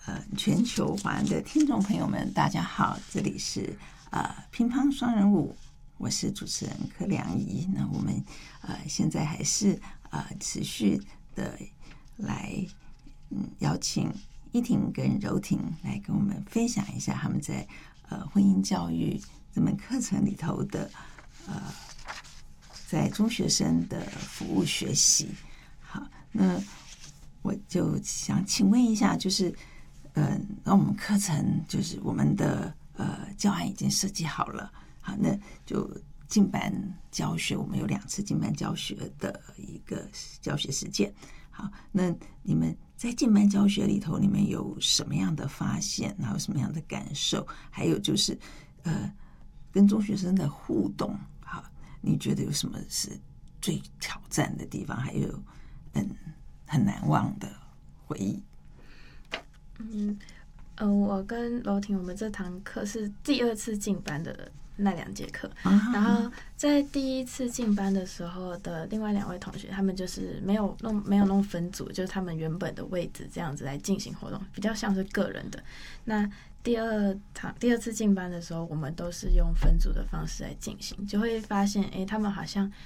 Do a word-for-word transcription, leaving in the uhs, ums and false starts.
呃，全球华人的听众朋友们，大家好，这里是呃乒乓双人舞，我是主持人柯良仪。那我们呃现在还是呃持续的来嗯邀请依婷跟柔婷来跟我们分享一下他们在呃婚姻教育这门课程里头的呃在中学生的服务学习。好，那我就想请问一下，就是嗯，那我们课程就是我们的呃教案已经设计好了，好，那就进班教学，我们有两次进班教学的一个教学实践。好，那你们在进班教学里头，你们有什么样的发现，然后什么样的感受？还有就是呃，跟中学生的互动，好，你觉得有什么是最挑战的地方？还有嗯很难忘的回忆？ 嗯，呃，我跟柔婷，我们这堂课是第二次进班的那两节课，啊、然后在第一次进班的时候的另外两位同学，他们就是没有弄没有弄分组，就是他们原本的位置这样子来进行活动，比较像是个人的。那第二堂第二次进班的时候，我们都是用分组的方式来进行，就会发现，哎，他们好像